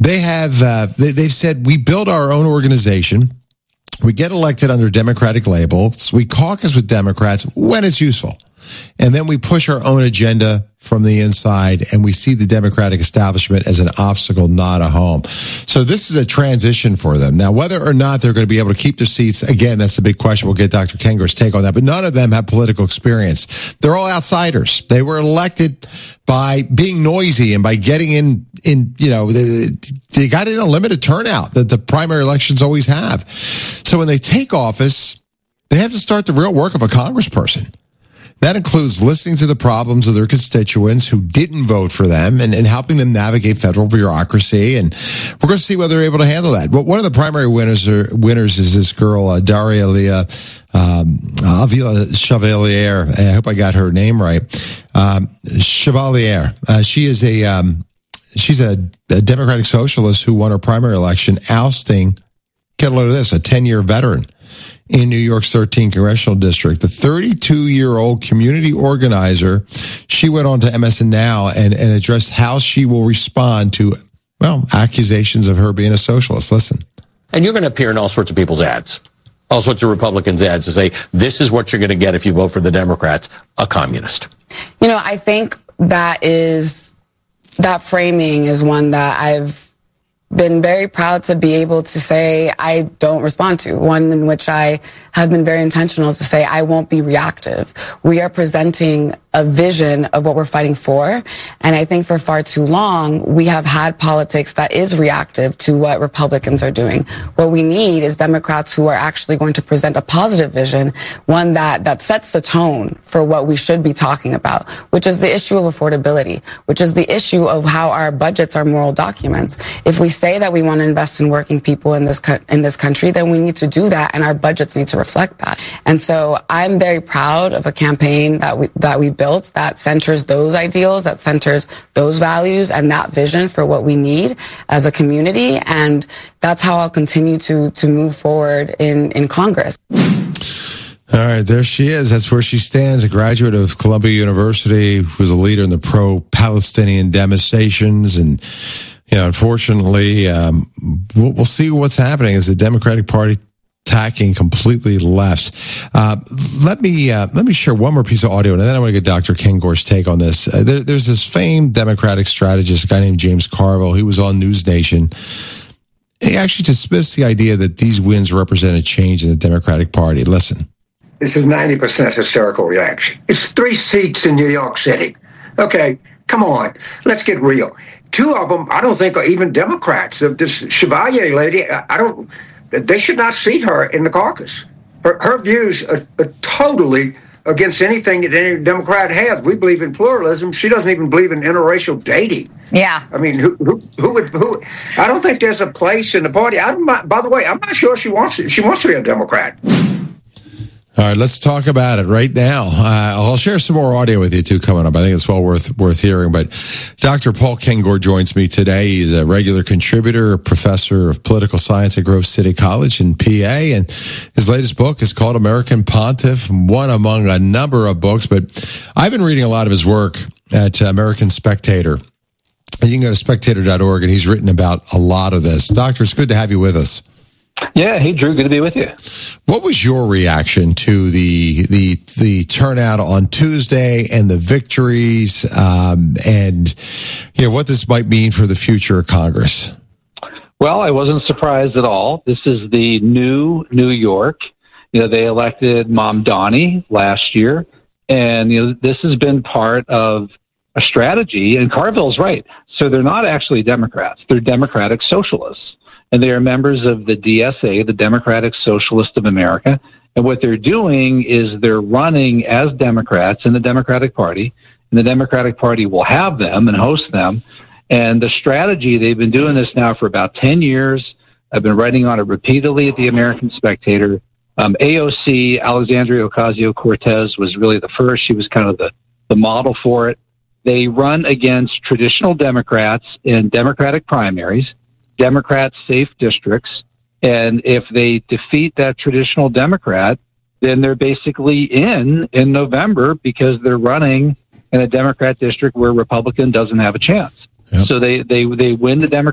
They have, they've said, we build our own organization. We get elected under Democratic labels. We caucus with Democrats when it's useful. And then we push our own agenda from the inside, and we see the Democratic establishment as an obstacle, not a home. So this is a transition for them. Now, whether or not they're going to be able to keep their seats, again, that's the big question. We'll get Dr. Kengor's take on that. But none of them have political experience. They're all outsiders. They were elected by being noisy and by getting in they got in a limited turnout that the primary elections always have. So when they take office, they have to start the real work of a congressperson. That includes listening to the problems of their constituents who didn't vote for them and helping them navigate federal bureaucracy. And we're going to see whether they're able to handle that. But one of the primary winners is this girl, Daria Leah Avila Chevalier. I hope I got her name right. Chevalier. She's a Democratic socialist who won her primary election, ousting, get a load of this, a 10-year veteran in New York's 13th congressional district. The 32-year-old community organizer, she went on to MSN Now and addressed how she will respond to, accusations of her being a socialist. Listen. And you're going to appear in all sorts of people's ads, all sorts of Republicans' ads to say, this is what you're going to get if you vote for the Democrats, a communist. I think that framing is one that I've been very proud to be able to say I don't respond to, one in which I have been very intentional to say I won't be reactive. We are presenting a vision of what we're fighting for, and I think for far too long we have had politics that is reactive to what Republicans are doing. What we need is Democrats who are actually going to present a positive vision, one that sets the tone for what we should be talking about, which is the issue of affordability, which is the issue of how our budgets are moral documents. If we say that we want to invest in working people in this country, then we need to do that, and our budgets need to reflect that. And so I'm very proud of a campaign that we built that centers those ideals, that centers those values and that vision for what we need as a community. And that's how I'll continue to move forward in Congress. All right, there she is. That's where she stands, a graduate of Columbia University, who's a leader in the pro-Palestinian demonstrations. And, unfortunately, we'll see what's happening as the Democratic Party tacking completely left. Let me share one more piece of audio, and then I want to get Dr. Kengor's take on this. There's this famed Democratic strategist, a guy named James Carville. He was on News Nation. He actually dismissed the idea that these wins represent a change in the Democratic Party. Listen. This is 90% hysterical reaction. It's 3 seats in New York City. Okay, come on. Let's get real. 2 of them, I don't think are even Democrats. This Chevalier lady, they should not seat her in the caucus. Her views are totally against anything that any Democrat has. We believe in pluralism. She doesn't even believe in interracial dating. Yeah. I mean, who would, I don't think there's a place in the party. By the way, I'm not sure she wants it. She wants to be a Democrat. All right, let's talk about it right now. I'll share some more audio with you, too, coming up. I think it's well worth hearing. But Dr. Paul Kengor joins me today. He's a regular contributor, a professor of political science at Grove City College in PA. And his latest book is called American Pontiff, one among a number of books. But I've been reading a lot of his work at American Spectator. And you can go to spectator.org, and he's written about a lot of this. Doctor, it's good to have you with us. Yeah, hey Drew, good to be with you. What was your reaction to the turnout on Tuesday and the victories, and what this might mean for the future of Congress? Well, I wasn't surprised at all. This is the new New York. They elected Mamdani last year, and this has been part of a strategy. And Carville's right. So they're not actually Democrats; they're Democratic Socialists. And they are members of the DSA, the Democratic Socialist of America. And what they're doing is they're running as Democrats in the Democratic Party. And the Democratic Party will have them and host them. And the strategy, they've been doing this now for about 10 years. I've been writing on it repeatedly at the American Spectator. AOC, Alexandria Ocasio-Cortez, was really the first. She was kind of the model for it. They run against traditional Democrats in Democratic primaries, Democrat safe districts, and if they defeat that traditional Democrat, then they're basically in November because they're running in a Democrat district where Republican doesn't have a chance. Yep. So they win the